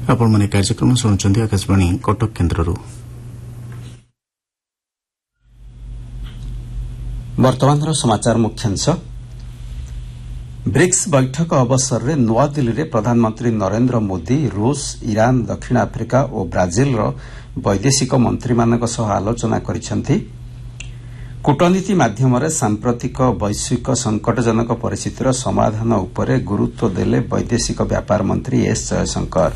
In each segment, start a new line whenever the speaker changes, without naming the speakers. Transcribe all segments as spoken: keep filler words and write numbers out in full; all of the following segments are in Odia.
ଆପଣମାନେ କାର୍ଯ୍ୟକ୍ରମ ଶୁଣୁଛନ୍ତି ଆକାଶବାଣୀ କଟକ କେନ୍ଦ୍ରରୁ।
ବର୍ତ୍ତମାନର ସମାଚାର ମୁଖ୍ୟାଂଶ। ବ୍ରିକ୍ସ ବୈଠକ ଅବସରରେ ନୂଆଦିଲ୍ଲୀରେ ପ୍ରଧାନମନ୍ତ୍ରୀ ନରେନ୍ଦ୍ର ମୋଦି ରୁଷ, ଇରାନ, ଦକ୍ଷିଣ ଆଫ୍ରିକା ଓ ବ୍ରାଜିଲର ବୈଦେଶିକ ମନ୍ତ୍ରୀମାନଙ୍କ ସହ ଆଲୋଚନା କରିଛନ୍ତି। କୂଟନୀତି ମାଧ୍ୟମରେ ସାମ୍ପ୍ରତିକ ବୈଶ୍ୱିକ ସଂକଟଜନକ ପରିସ୍ଥିତିର ସମାଧାନ ଉପରେ ଗୁରୁତ୍ୱ ଦେଲେ ବୈଦେଶିକ ବ୍ୟାପାର ମନ୍ତ୍ରୀ ଏସ୍ ଜୟଶଙ୍କର।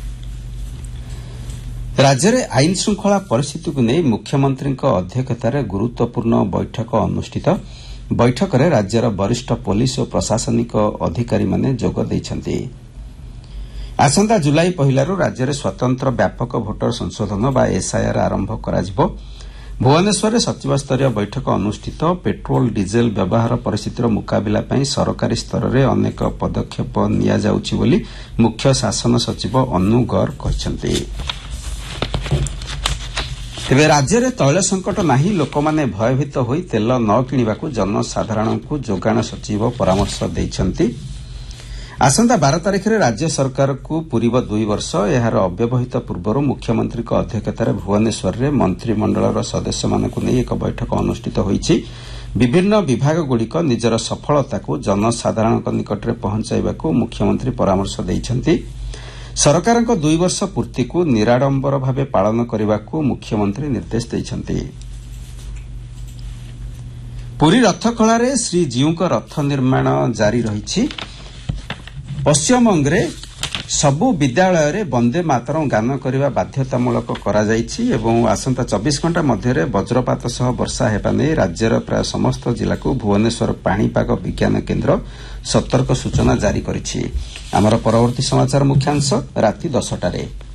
ରାଜ୍ୟରେ ଆଇନ ଶୃଙ୍ଖଳା ପରିସ୍ଥିତିକୁ ନେଇ ମୁଖ୍ୟମନ୍ତ୍ରୀଙ୍କ ଅଧ୍ୟକ୍ଷତାରେ ଗୁରୁତ୍ୱପୂର୍ଣ୍ଣ ବୈଠକ ଅନୁଷ୍ଠିତ। ବୈଠକରେ ରାଜ୍ୟର ବରିଷ୍ଠ ପୋଲିସ ଓ ପ୍ରଶାସନିକ ଅଧିକାରୀମାନେ ଯୋଗ ଦେଇଛନ୍ତି। ଆସନ୍ତା ଜୁଲାଇ ପହିଲାରୁ ରାଜ୍ୟରେ ସ୍ୱତନ୍ତ୍ର ବ୍ୟାପକ ଭୋଟର ସଂଶୋଧନ ବା ଏସ୍ଆଇଆର୍ ଆରମ୍ଭ କରାଯିବ। ଭୁବନେଶ୍ୱରରେ ସଚିବସ୍ତରୀୟ ବୈଠକ ଅନୁଷ୍ଠିତ। ପେଟ୍ରୋଲ ଡିଜେଲ ବ୍ୟବହାର ପରିସ୍ଥିତିର ମୁକାବିଲା ପାଇଁ ସରକାରୀ ସ୍ତରରେ ଅନେକ ପଦକ୍ଷେପ ନିଆଯାଉଛି ବୋଲି ମୁଖ୍ୟ ଶାସନ ସଚିବ ଅନୁ ଗର କହିଛନ୍ତି। ତେବେ ରାଜ୍ୟରେ ତୈଳ ସଙ୍କଟ ନାହିଁ, ଲୋକମାନେ ଭୟଭୀତ ହୋଇ ତେଲ ନ କିଣିବାକୁ ଜନସାଧାରଣଙ୍କୁ ଯୋଗାଣ ସଚିବ ପରାମର୍ଶ ଦେଇଛନ୍ତି। ଆସନ୍ତା ବାର ତାରିଖରେ ରାଜ୍ୟ ସରକାରକୁ ପୂରିବ ଦୁଇ ବର୍ଷ। ଏହାର ଅବ୍ୟବହିତ ପୂର୍ବରୁ ମୁଖ୍ୟମନ୍ତ୍ରୀଙ୍କ ଅଧ୍ୟକ୍ଷତାରେ ଭୁବନେଶ୍ୱରରେ ମନ୍ତ୍ରିମଣ୍ଡଳର ସଦସ୍ୟମାନଙ୍କୁ ନେଇ ଏକ ବୈଠକ ଅନୁଷ୍ଠିତ ହୋଇଛି। ବିଭିନ୍ନ ବିଭାଗଗୁଡ଼ିକ ନିଜର ସଫଳତାକୁ ଜନସାଧାରଣଙ୍କ ନିକଟରେ ପହଞ୍ଚାଇବାକୁ ମୁଖ୍ୟମନ୍ତ୍ରୀ ପରାମର୍ଶ ଦେଇଛନ୍ତି। ସରକାରଙ୍କ ଦୁଇ ବର୍ଷ ପୂର୍ତ୍ତିକୁ ନିରାଡମ୍ବର ଭାବେ ପାଳନ କରିବାକୁ ମୁଖ୍ୟମନ୍ତ୍ରୀ ନିର୍ଦ୍ଦେଶ ଦେଇଛନ୍ତି। ପୁରୀ ରଥଖଳାରେ ଶ୍ରୀଜୀଉଙ୍କ ରଥ ନିର୍ମାଣ ଜାରି ରହିଛି। ପଶ୍ଚିମବଙ୍ଗରେ ସବୁ ବିଦ୍ୟାଳୟରେ ବନ୍ଦେ ମାତରମ୍ ଗାନ କରିବା ବାଧ୍ୟତାମୂଳକ କରାଯାଇଛି ଏବଂ ଆସନ୍ତା ଚବିଶ ଘଣ୍ଟା ମଧ୍ୟରେ ବଜ୍ରପାତ ସହ ବର୍ଷା ହେବା ନେଇ ରାଜ୍ୟର ପ୍ରାୟ ସମସ୍ତ ଜିଲ୍ଲାକୁ ଭୁବନେଶ୍ୱର ପାଣିପାଗ ବିଜ୍ଞାନ କେନ୍ଦ୍ର ସତର୍କ ସୂଚନା ଜାରି କରିଛି। ଆମର ପରବର୍ତ୍ତୀ ସମାଚାର ମୁଖ୍ୟାଂଶ ରାତି ଦଶଟାରେ।